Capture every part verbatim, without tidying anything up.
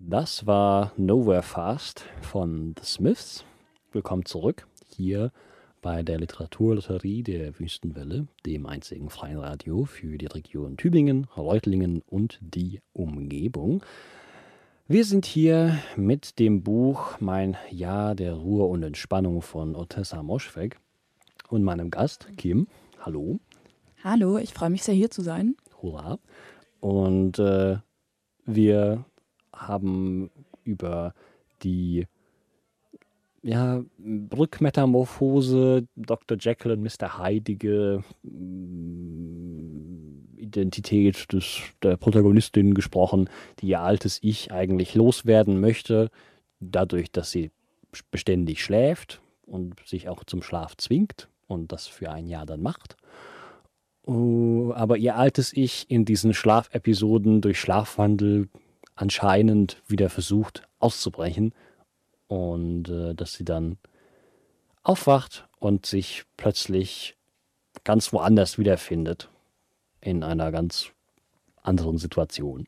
Das war Nowhere Fast von The Smiths. Willkommen zurück hier bei der Literaturlotterie der Wüstenwelle, dem einzigen freien Radio für die Region Tübingen, Reutlingen und die Umgebung. Wir sind hier mit dem Buch Mein Jahr der Ruhe und Entspannung von Ottessa Moschweg und meinem Gast Kim. Hallo. Hallo, ich freue mich sehr, hier zu sein. Hurra. Und äh, wir haben über die ja, Rückmetamorphose, Doktor Jekyll und Mister Hyde Identität des, der Protagonistin gesprochen, die ihr altes Ich eigentlich loswerden möchte, dadurch, dass sie beständig schläft und sich auch zum Schlaf zwingt und das für ein Jahr dann macht. Uh, aber ihr altes Ich in diesen Schlafepisoden durch Schlafwandel anscheinend wieder versucht auszubrechen und äh, dass sie dann aufwacht und sich plötzlich ganz woanders wiederfindet, in einer ganz anderen Situation.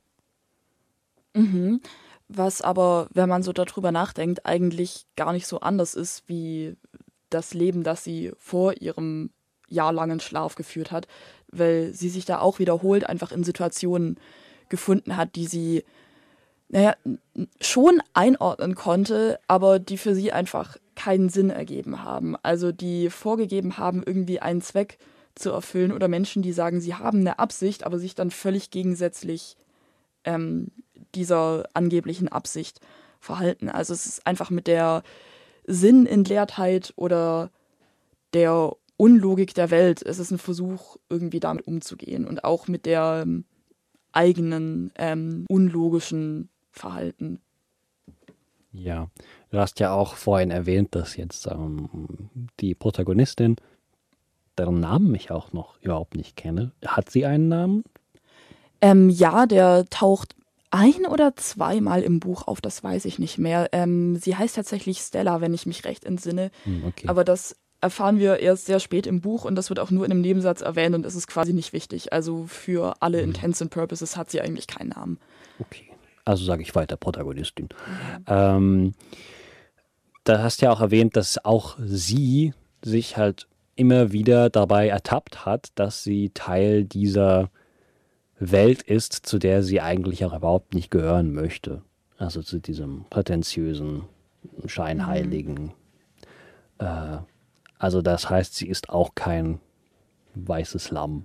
Mhm. Was aber, wenn man so darüber nachdenkt, eigentlich gar nicht so anders ist wie das Leben, das sie vor ihrem jahrelangen Schlaf geführt hat, weil sie sich da auch wiederholt einfach in Situationen gefunden hat, die sie naja, schon einordnen konnte, aber die für sie einfach keinen Sinn ergeben haben. Also die vorgegeben haben, irgendwie einen Zweck zu erfüllen, oder Menschen, die sagen, sie haben eine Absicht, aber sich dann völlig gegensätzlich ähm, dieser angeblichen Absicht verhalten. Also es ist einfach mit der Sinnentleertheit oder der Unlogik der Welt. Es ist ein Versuch, irgendwie damit umzugehen und auch mit der ähm, eigenen ähm, unlogischen Verhalten. Ja, du hast ja auch vorhin erwähnt, dass jetzt ähm, die Protagonistin, deren Namen ich auch noch überhaupt nicht kenne, hat sie einen Namen? Ähm, ja, der taucht ein- oder zweimal im Buch auf, das weiß ich nicht mehr. Ähm, sie heißt tatsächlich Stella, wenn ich mich recht entsinne. Hm, okay. Aber das erfahren wir erst sehr spät im Buch und das wird auch nur in einem Nebensatz erwähnt und es ist quasi nicht wichtig. Also für alle Mhm. Intents and Purposes hat sie eigentlich keinen Namen. Okay, also sage ich weiter Protagonistin. Mhm. Ähm, da hast du ja auch erwähnt, dass auch sie sich halt immer wieder dabei ertappt hat, dass sie Teil dieser Welt ist, zu der sie eigentlich auch überhaupt nicht gehören möchte. Also zu diesem prätentiösen, scheinheiligen. Mhm. Äh, also das heißt, sie ist auch kein weißes Lamm.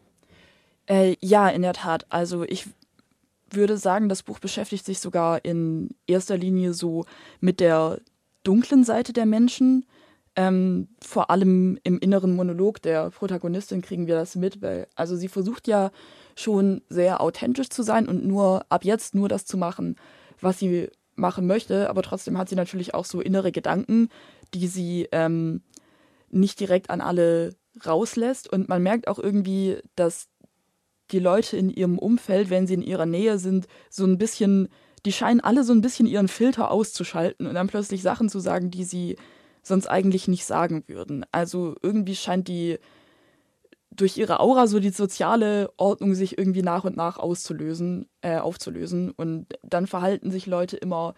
Äh, ja, in der Tat. Also ich würde sagen, das Buch beschäftigt sich sogar in erster Linie so mit der dunklen Seite der Menschen. Ähm, vor allem im inneren Monolog der Protagonistin kriegen wir das mit, weil also sie versucht ja schon sehr authentisch zu sein und nur ab jetzt nur das zu machen, was sie machen möchte, aber trotzdem hat sie natürlich auch so innere Gedanken, die sie ähm, nicht direkt an alle rauslässt, und man merkt auch irgendwie, dass die Leute in ihrem Umfeld, wenn sie in ihrer Nähe sind, so ein bisschen, die scheinen alle so ein bisschen ihren Filter auszuschalten und dann plötzlich Sachen zu sagen, die sie sonst eigentlich nicht sagen würden. Also irgendwie scheint die durch ihre Aura so die soziale Ordnung sich irgendwie nach und nach auszulösen, äh, aufzulösen. Und dann verhalten sich Leute immer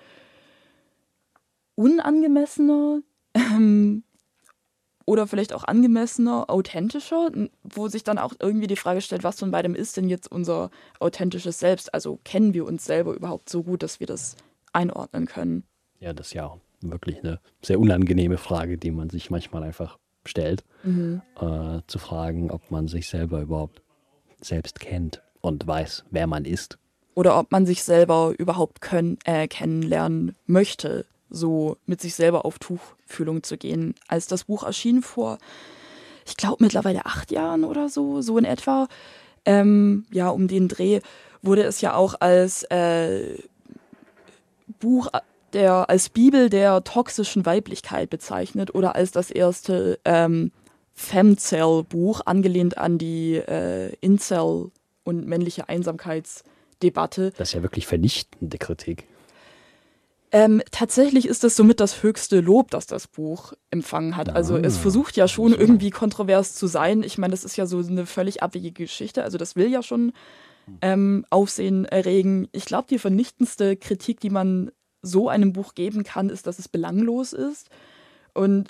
unangemessener ähm, oder vielleicht auch angemessener, authentischer, wo sich dann auch irgendwie die Frage stellt, was von beidem ist denn jetzt unser authentisches Selbst? Also kennen wir uns selber überhaupt so gut, dass wir das einordnen können? Ja, das ist ja auch wirklich eine sehr unangenehme Frage, die man sich manchmal einfach stellt, mhm. äh, zu fragen, ob man sich selber überhaupt selbst kennt und weiß, wer man ist. Oder ob man sich selber überhaupt können, äh, kennenlernen möchte, so mit sich selber auf Tuchfühlung zu gehen. Als das Buch erschien vor, ich glaube mittlerweile acht Jahren oder so, so in etwa, ähm, ja, um den Dreh, wurde es ja auch als äh, Buch der, als Bibel der toxischen Weiblichkeit bezeichnet oder als das erste ähm, Femcel-Buch, angelehnt an die äh, Incel- und männliche Einsamkeitsdebatte. Das ist ja wirklich vernichtende Kritik. Ähm, tatsächlich ist das somit das höchste Lob, das das Buch empfangen hat. Also ah, es versucht ja schon so. irgendwie kontrovers zu sein. Ich meine, das ist ja so eine völlig abwegige Geschichte. Also das will ja schon ähm, Aufsehen erregen. Ich glaube, die vernichtendste Kritik, die man so einem Buch geben kann, ist, dass es belanglos ist. Und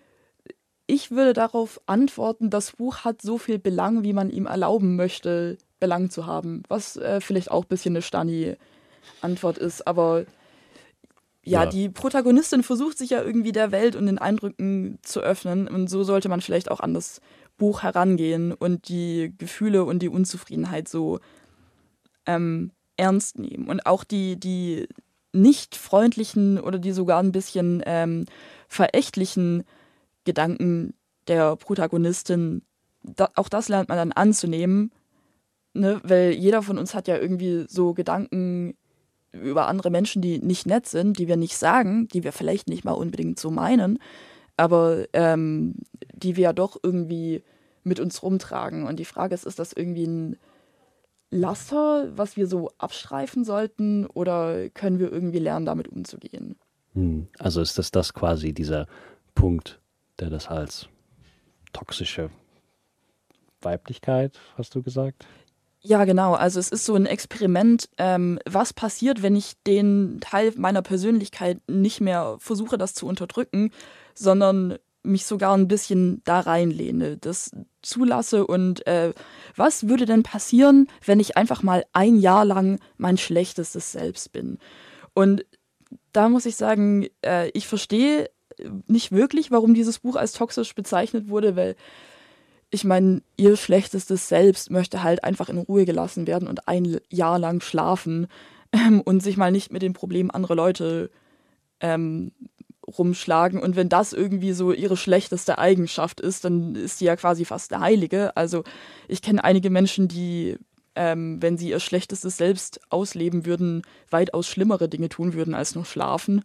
ich würde darauf antworten, das Buch hat so viel Belang, wie man ihm erlauben möchte, Belang zu haben. Was äh, vielleicht auch ein bisschen eine Stani-Antwort ist. Aber ja, Ja. die Protagonistin versucht sich ja irgendwie der Welt und den Eindrücken zu öffnen. Und so sollte man vielleicht auch an das Buch herangehen und die Gefühle und die Unzufriedenheit so ähm, ernst nehmen. Und auch die, die nicht freundlichen oder die sogar ein bisschen ähm, verächtlichen Gedanken der Protagonistin, da, auch das lernt man dann anzunehmen, ne? Weil jeder von uns hat ja irgendwie so Gedanken über andere Menschen, die nicht nett sind, die wir nicht sagen, die wir vielleicht nicht mal unbedingt so meinen, aber ähm, die wir ja doch irgendwie mit uns rumtragen. Und die Frage ist, ist das irgendwie ein Laster, was wir so abstreifen sollten, oder können wir irgendwie lernen, damit umzugehen? Hm. Also ist das das quasi dieser Punkt, der das als toxische Weiblichkeit, hast du gesagt? Ja, genau. Also es ist so ein Experiment, ähm, was passiert, wenn ich den Teil meiner Persönlichkeit nicht mehr versuche, das zu unterdrücken, sondern mich sogar ein bisschen da reinlehne, das zulasse. Und äh, was würde denn passieren, wenn ich einfach mal ein Jahr lang mein schlechtestes Selbst bin? Und da muss ich sagen, äh, ich verstehe nicht wirklich, warum dieses Buch als toxisch bezeichnet wurde, weil ich meine, ihr schlechtestes Selbst möchte halt einfach in Ruhe gelassen werden und ein Jahr lang schlafen ähm, und sich mal nicht mit den Problemen anderer Leute ähm, rumschlagen. Und wenn das irgendwie so ihre schlechteste Eigenschaft ist, dann ist sie ja quasi fast eine Heilige. Also ich kenne einige Menschen, die, ähm, wenn sie ihr schlechtestes Selbst ausleben würden, weitaus schlimmere Dinge tun würden als nur schlafen.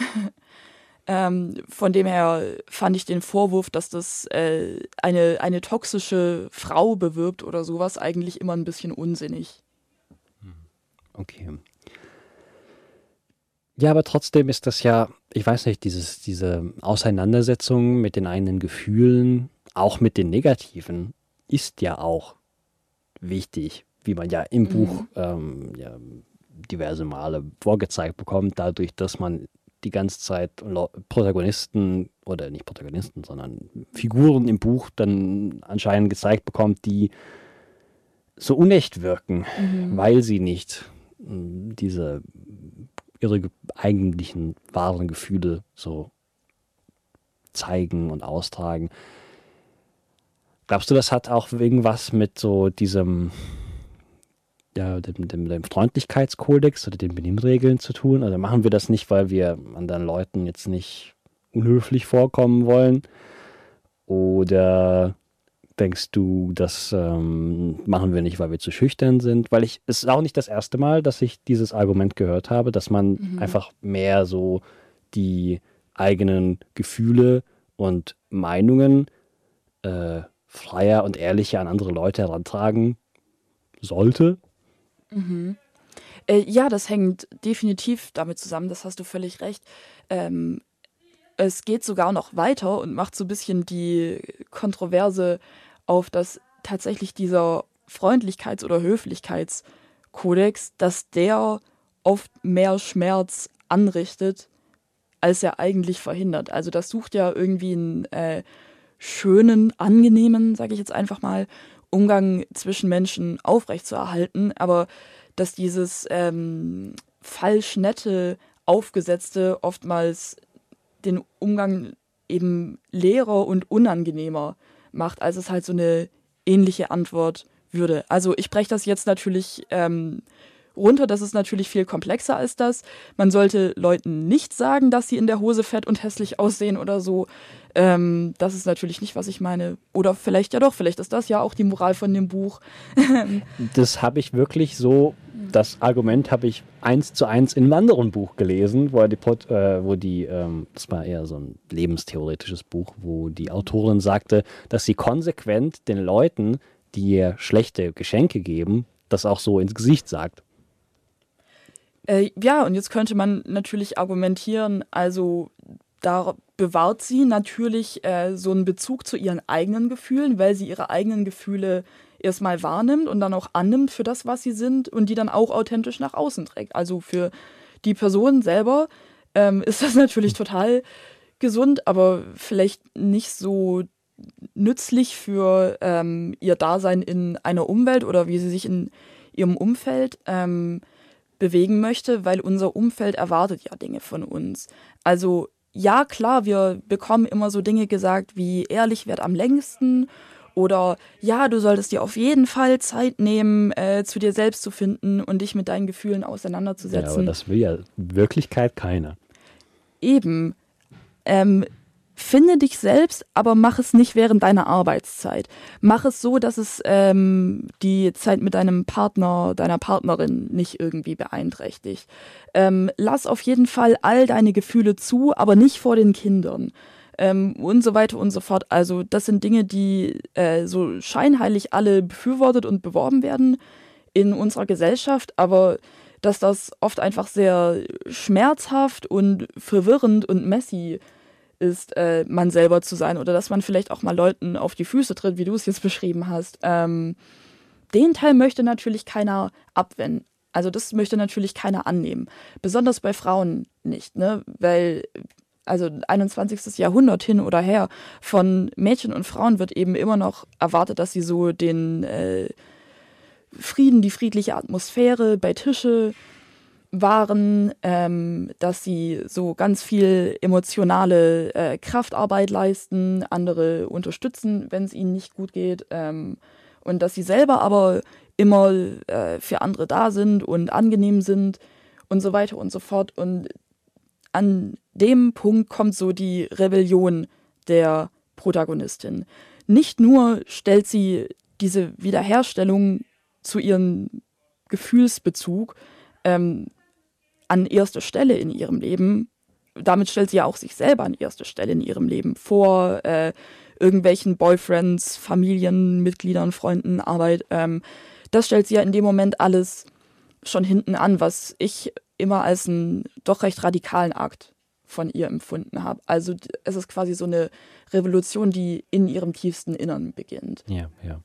Ähm, von dem her fand ich den Vorwurf, dass das äh, eine, eine toxische Frau bewirbt oder sowas, eigentlich immer ein bisschen unsinnig. Okay. Ja, aber trotzdem ist das ja, ich weiß nicht, dieses, diese Auseinandersetzung mit den eigenen Gefühlen, auch mit den negativen, ist ja auch wichtig, wie man ja im Buch Mhm. ähm, ja, diverse Male vorgezeigt bekommt, dadurch, dass man die ganze Zeit Lo- Protagonisten oder nicht Protagonisten, sondern Figuren im Buch dann anscheinend gezeigt bekommt, die so unecht wirken, Mhm. weil sie nicht mh, diese ihre ge- eigentlichen wahren Gefühle so zeigen und austragen. Glaubst du, das hat auch irgendwas mit so diesem, ja, dem, dem, dem Freundlichkeitskodex oder den Benimmregeln zu tun? Also machen wir das nicht, weil wir anderen Leuten jetzt nicht unhöflich vorkommen wollen? Oder denkst du, das ähm, machen wir nicht, weil wir zu schüchtern sind? Weil ich, es ist auch nicht das erste Mal, dass ich dieses Argument gehört habe, dass man Mhm. einfach mehr so die eigenen Gefühle und Meinungen äh, freier und ehrlicher an andere Leute herantragen sollte. Mhm. Äh, ja, das hängt definitiv damit zusammen, das hast du völlig recht. Ähm, es geht sogar noch weiter und macht so ein bisschen die Kontroverse auf, dass tatsächlich dieser Freundlichkeits- oder Höflichkeitskodex, dass der oft mehr Schmerz anrichtet, als er eigentlich verhindert. Also das sucht ja irgendwie einen äh, schönen, angenehmen, sage ich jetzt einfach mal, Umgang zwischen Menschen aufrechtzuerhalten, aber dass dieses ähm, falsch nette, aufgesetzte oftmals den Umgang eben leerer und unangenehmer macht, als es halt so eine ähnliche Antwort würde. Also ich breche das jetzt natürlich ähm, runter, das ist natürlich viel komplexer als das. Man sollte Leuten nicht sagen, dass sie in der Hose fett und hässlich aussehen oder so. Ähm, das ist natürlich nicht, was ich meine. Oder vielleicht ja doch, vielleicht ist das ja auch die Moral von dem Buch. Das habe ich wirklich so, das Argument habe ich eins zu eins in einem anderen Buch gelesen, wo die, Pot, äh, wo die ähm, das war eher so ein lebenstheoretisches Buch, wo die Autorin sagte, dass sie konsequent den Leuten, die ihr schlechte Geschenke geben, das auch so ins Gesicht sagt. Äh, ja, und jetzt könnte man natürlich argumentieren, also da bewahrt sie natürlich äh, so einen Bezug zu ihren eigenen Gefühlen, weil sie ihre eigenen Gefühle erstmal wahrnimmt und dann auch annimmt für das, was sie sind und die dann auch authentisch nach außen trägt. Also für die Person selber ähm, ist das natürlich total gesund, aber vielleicht nicht so nützlich für ähm, ihr Dasein in einer Umwelt oder wie sie sich in ihrem Umfeld ähm, bewegen möchte, weil unser Umfeld erwartet ja Dinge von uns. Also ja, klar, wir bekommen immer so Dinge gesagt wie ehrlich währt am längsten oder ja, du solltest dir auf jeden Fall Zeit nehmen, äh, zu dir selbst zu finden und dich mit deinen Gefühlen auseinanderzusetzen. Ja, aber das will ja in Wirklichkeit keiner. Eben. Ähm, finde dich selbst, aber mach es nicht während deiner Arbeitszeit. Mach es so, dass es ähm, die Zeit mit deinem Partner, deiner Partnerin nicht irgendwie beeinträchtigt. Ähm, lass auf jeden Fall all deine Gefühle zu, aber nicht vor den Kindern. Ähm, und so weiter und so fort. Also das sind Dinge, die äh, so scheinheilig alle befürwortet und beworben werden in unserer Gesellschaft, aber dass das oft einfach sehr schmerzhaft und verwirrend und messy ist, äh, man selber zu sein oder dass man vielleicht auch mal Leuten auf die Füße tritt, wie du es jetzt beschrieben hast. Ähm, den Teil möchte natürlich keiner abwenden. Also das möchte natürlich keiner annehmen. Besonders bei Frauen nicht, ne? Weil, also einundzwanzigstes Jahrhundert hin oder her, von Mädchen und Frauen wird eben immer noch erwartet, dass sie so den äh, Frieden, die friedliche Atmosphäre bei Tische waren, ähm, dass sie so ganz viel emotionale äh, Kraftarbeit leisten, andere unterstützen, wenn es ihnen nicht gut geht, ähm, und dass sie selber aber immer äh, für andere da sind und angenehm sind und so weiter und so fort. Und an dem Punkt kommt so die Rebellion der Protagonistin. Nicht nur stellt sie diese Wiederherstellung zu ihrem Gefühlsbezug ähm, an erste Stelle in ihrem Leben. Damit stellt sie ja auch sich selber an erste Stelle in ihrem Leben vor äh, irgendwelchen Boyfriends, Familienmitgliedern, Freunden, Arbeit. Ähm, das stellt sie ja in dem Moment alles schon hinten an, was ich immer als einen doch recht radikalen Akt von ihr empfunden habe. Also es ist quasi so eine Revolution, die in ihrem tiefsten Innern beginnt. Ja, ja.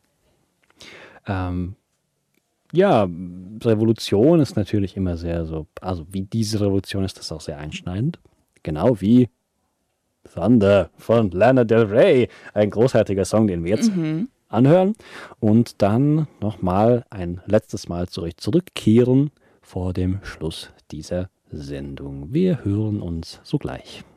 Ähm, ja, Revolution ist natürlich immer sehr so, also wie diese Revolution ist das auch sehr einschneidend. Genau wie Thunder von Lana Del Rey, ein großartiger Song, den wir jetzt mhm. anhören. Und dann nochmal ein letztes Mal zurück zurückkehren vor dem Schluss dieser Sendung. Wir hören uns sogleich.